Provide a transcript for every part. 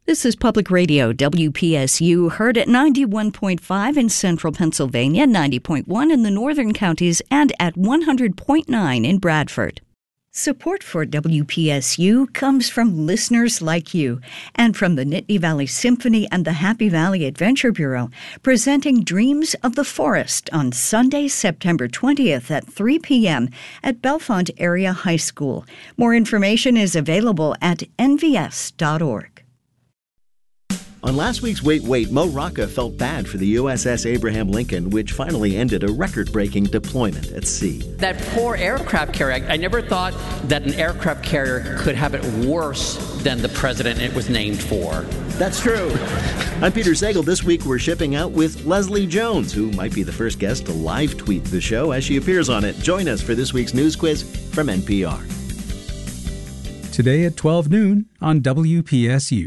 This is Public Radio, WPSU, heard at 91.5 in central Pennsylvania, 90.1 in the northern counties, and at 100.9 in Bradford. Support for WPSU comes from listeners like you and from the Nittany Valley Symphony and the Happy Valley Adventure Bureau, presenting Dreams of the Forest on Sunday, September 20th at 3 p.m. at Bellefonte Area High School. More information is available at nvs.org. On last week's Wait, Wait, Mo Rocca felt bad for the USS Abraham Lincoln, which finally ended a record-breaking deployment at sea. That poor aircraft carrier, I never thought that an aircraft carrier could have it worse than the president it was named for. That's true. I'm Peter Sagal. This week we're shipping out with Leslie Jones, who might be the first guest to live tweet the show as she appears on it. Join us for this week's news quiz from NPR. Today at 12 noon on WPSU.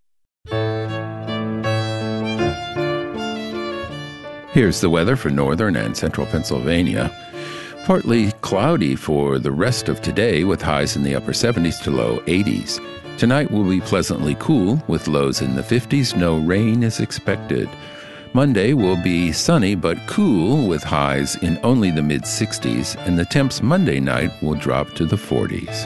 Here's the weather for northern and central Pennsylvania. Partly cloudy for the rest of today with highs in the upper 70s to low 80s. Tonight will be pleasantly cool with lows in the 50s. No rain is expected. Monday will be sunny but cool with highs in only the mid-60s, and the temps Monday night will drop to the 40s.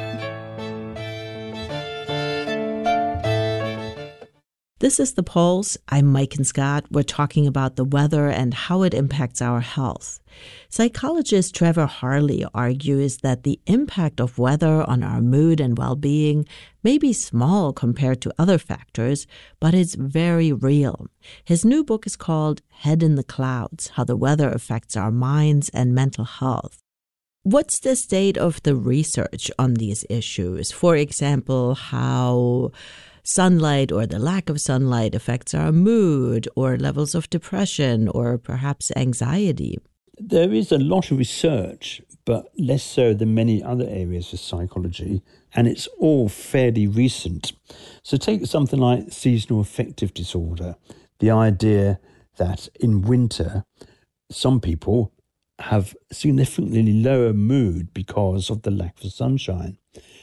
This is The Pulse. I'm Mike and Scott. We're talking about the weather and how it impacts our health. Psychologist Trevor Harley argues that the impact of weather on our mood and well-being may be small compared to other factors, but it's very real. His new book is called Head in the Clouds: How the Weather Affects Our Minds and Mental Health. What's the state of the research on these issues? For example, how sunlight or the lack of sunlight affects our mood or levels of depression or perhaps anxiety. There is a lot of research, but less so than many other areas of psychology, and it's all fairly recent. So take something like seasonal affective disorder, the idea that in winter, some people have significantly lower mood because of the lack of sunshine.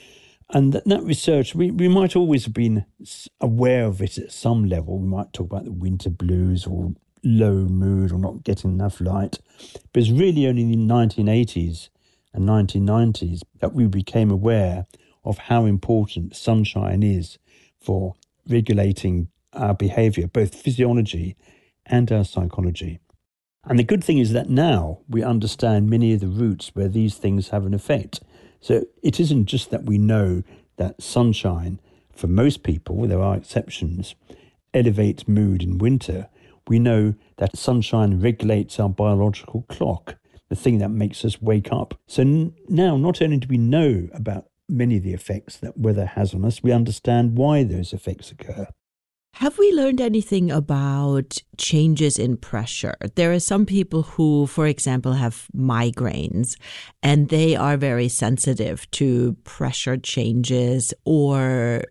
And that research, we might always have been aware of it at some level. We might talk about the winter blues or low mood or not getting enough light. But it's really only in the 1980s and 1990s that we became aware of how important sunshine is for regulating our behaviour, both physiology and our psychology. And the good thing is that now we understand many of the routes where these things have an effect. So it isn't just that we know that sunshine, for most people, there are exceptions, elevates mood in winter. We know that sunshine regulates our biological clock, the thing that makes us wake up. So now not only do we know about many of the effects that weather has on us, we understand why those effects occur. Have we learned anything about changes in pressure? There are some people who, for example, have migraines, and they are very sensitive to pressure changes or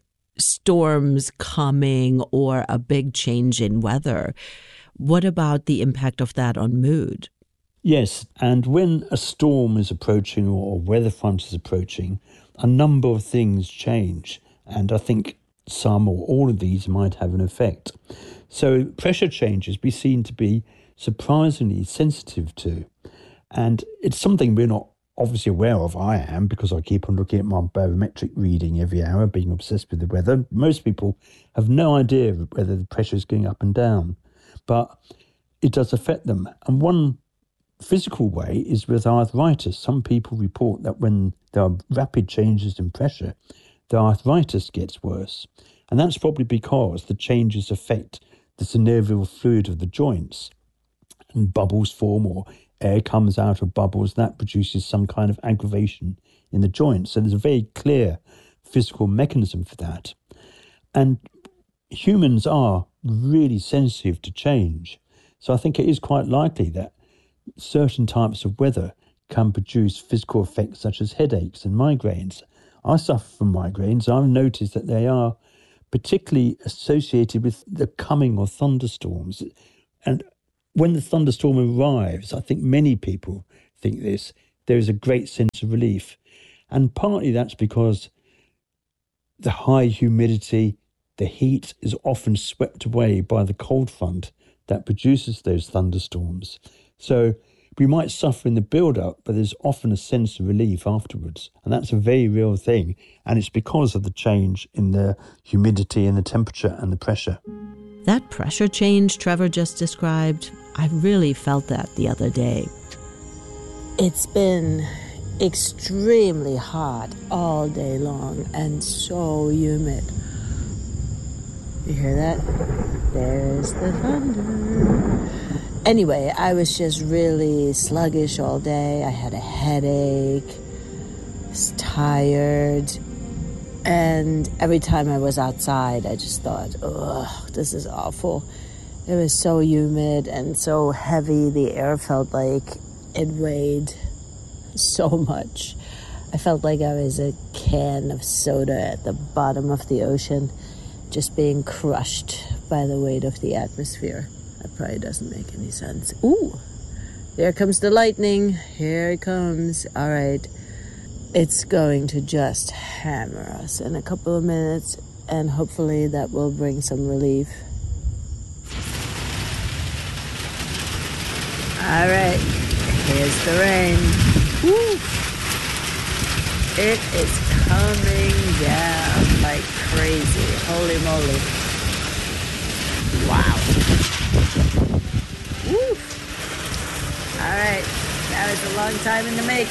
storms coming or a big change in weather. What about the impact of that on mood? Yes, and when a storm is approaching or a weather front is approaching, a number of things change, and I think some or all of these might have an effect. So pressure changes we seem to be surprisingly sensitive to. And it's something we're not obviously aware of. I am, because I keep on looking at my barometric reading every hour, being obsessed with the weather. Most people have no idea whether the pressure is going up and down, but it does affect them. And one physical way is with arthritis. Some people report that when there are rapid changes in pressure, the arthritis gets worse. And that's probably because the changes affect the synovial fluid of the joints, and bubbles form or air comes out of bubbles. That produces some kind of aggravation in the joints. So there's a very clear physical mechanism for that. And humans are really sensitive to change. So I think it is quite likely that certain types of weather can produce physical effects such as headaches and migraines. I suffer from migraines. I've noticed that they are particularly associated with the coming of thunderstorms. And when the thunderstorm arrives, I think many people think this, there is a great sense of relief. And partly that's because the high humidity, the heat is often swept away by the cold front that produces those thunderstorms. So we might suffer in the build-up, but there's often a sense of relief afterwards. And that's a very real thing. And it's because of the change in the humidity and the temperature and the pressure. That pressure change Trevor just described, I really felt that the other day. It's been extremely hot all day long and so humid. You hear that? There's the thunder. Anyway, I was just really sluggish all day. I had a headache, was tired, and every time I was outside, I just thought, ugh, this is awful. It was so humid and so heavy. The air felt like it weighed so much. I felt like I was a can of soda at the bottom of the ocean, just being crushed by the weight of the atmosphere. That probably doesn't make any sense. Ooh, there comes the lightning. Here it comes. All right. It's going to just hammer us in a couple of minutes, and hopefully that will bring some relief. All right. Here's the rain. Woo! It is coming down like crazy. Holy moly. Wow. Woo! All right. That was a long time in the making.